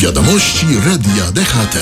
Wiadomości Radia DHT.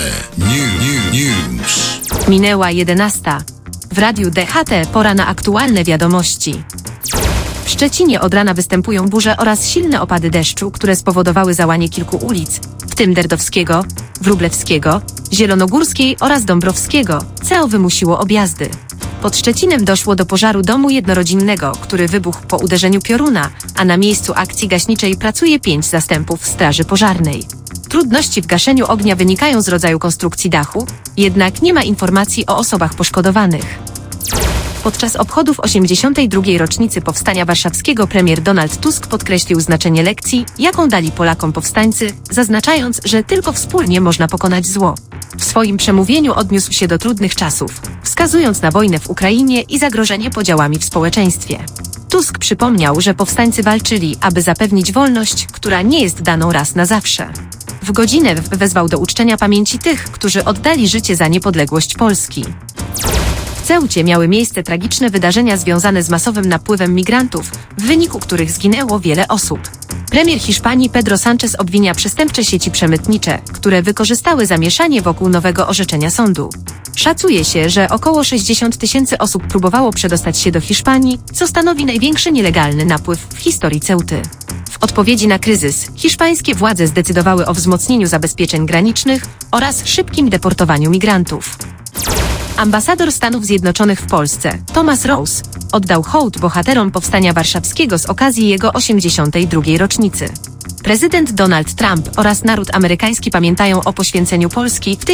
News. Minęła 11. W Radiu DHT pora na aktualne wiadomości. W Szczecinie od rana występują burze oraz silne opady deszczu, które spowodowały załanie kilku ulic, w tym Derdowskiego, Wróblewskiego, Zielonogórskiej oraz Dąbrowskiego, co wymusiło objazdy. Pod Szczecinem doszło do pożaru domu jednorodzinnego, który wybuchł po uderzeniu pioruna, a na miejscu akcji gaśniczej pracuje 5 zastępów straży pożarnej. Trudności w gaszeniu ognia wynikają z rodzaju konstrukcji dachu, jednak nie ma informacji o osobach poszkodowanych. Podczas obchodów 82. rocznicy Powstania Warszawskiego premier Donald Tusk podkreślił znaczenie lekcji, jaką dali Polakom powstańcy, zaznaczając, że tylko wspólnie można pokonać zło. W swoim przemówieniu odniósł się do trudnych czasów, wskazując na wojnę w Ukrainie i zagrożenie podziałami w społeczeństwie. Tusk przypomniał, że powstańcy walczyli, aby zapewnić wolność, która nie jest daną raz na zawsze. W godzinę wezwał do uczczenia pamięci tych, którzy oddali życie za niepodległość Polski. W Ceucie miały miejsce tragiczne wydarzenia związane z masowym napływem migrantów, w wyniku których zginęło wiele osób. Premier Hiszpanii Pedro Sánchez obwinia przestępcze sieci przemytnicze, które wykorzystały zamieszanie wokół nowego orzeczenia sądu. Szacuje się, że około 60 000 osób próbowało przedostać się do Hiszpanii, co stanowi największy nielegalny napływ w historii Ceuty. W odpowiedzi na kryzys, hiszpańskie władze zdecydowały o wzmocnieniu zabezpieczeń granicznych oraz szybkim deportowaniu migrantów. Ambasador Stanów Zjednoczonych w Polsce, Thomas Rose, oddał hołd bohaterom Powstania Warszawskiego z okazji jego 82. rocznicy. Prezydent Donald Trump oraz naród amerykański pamiętają o poświęceniu Polski w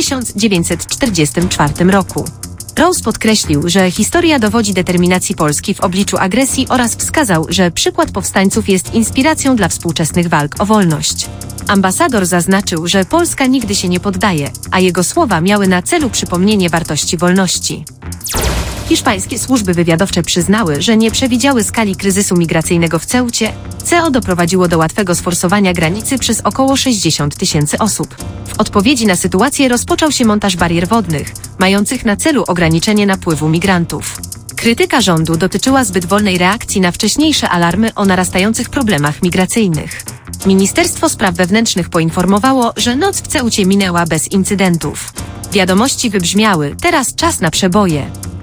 1944 roku. Rose podkreślił, że historia dowodzi determinacji Polski w obliczu agresji oraz wskazał, że przykład powstańców jest inspiracją dla współczesnych walk o wolność. Ambasador zaznaczył, że Polska nigdy się nie poddaje, a jego słowa miały na celu przypomnienie wartości wolności. Hiszpańskie służby wywiadowcze przyznały, że nie przewidziały skali kryzysu migracyjnego w Ceucie, co doprowadziło do łatwego sforsowania granicy przez około 60 000 osób. W odpowiedzi na sytuację rozpoczął się montaż barier wodnych, mających na celu ograniczenie napływu migrantów. Krytyka rządu dotyczyła zbyt wolnej reakcji na wcześniejsze alarmy o narastających problemach migracyjnych. Ministerstwo Spraw Wewnętrznych poinformowało, że noc w Ceucie minęła bez incydentów. Wiadomości wybrzmiały, teraz czas na przeboje.